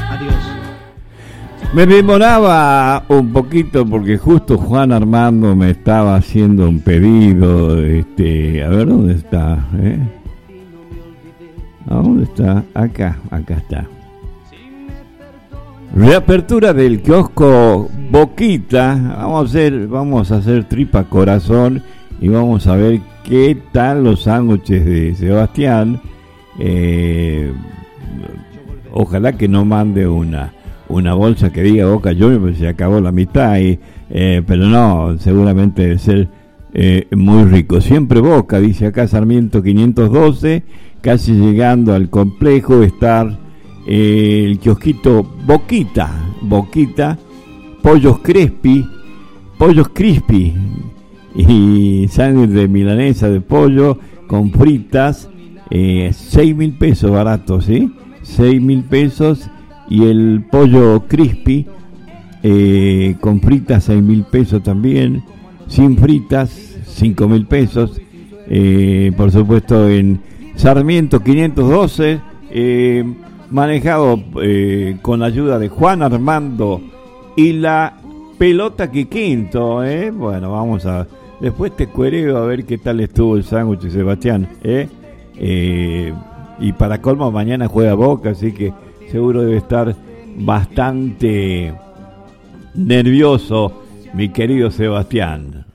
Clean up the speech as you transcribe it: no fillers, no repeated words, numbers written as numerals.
Adiós. Me demoraba un poquito porque justo Juan Armando me estaba haciendo un pedido. A ver dónde está. ¿A dónde está? Acá está. Reapertura del kiosco Boquita. Vamos a hacer tripa corazón y vamos a ver qué tal los sándwiches de Sebastián. Ojalá que no mande una bolsa que diga Boca Juniors, pues se acabó la mitad, pero no, seguramente debe ser muy rico. Siempre Boca, dice acá Sarmiento 512, casi llegando al complejo, estar el kiosquito Boquita, pollos crispy y sándwich de milanesa de pollo con fritas, 6.000 pesos barato, ¿sí? 6.000 pesos. Y el pollo crispy con fritas 6.000 pesos también, sin fritas 5.000 pesos, por supuesto en Sarmiento 512, manejado con la ayuda de Juan Armando y la pelota que quinto, bueno, después te cuereo a ver qué tal estuvo el sándwich de Sebastián, y para colmo mañana juega Boca, así que seguro debe estar bastante nervioso mi querido Sebastián.